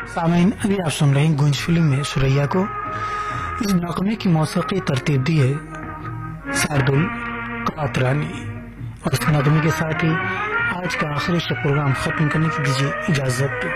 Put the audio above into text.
सामीन, अभी आप सुन रहे हैं गूंज फिल्म में सुरैया को। इस नगमे की मौसीकी तरतीब दी है शार्दुल कातरानी। और इस नगमे के साथ ही आज का आखिरी प्रोग्राम खत्म करने की दीजिए इजाजत।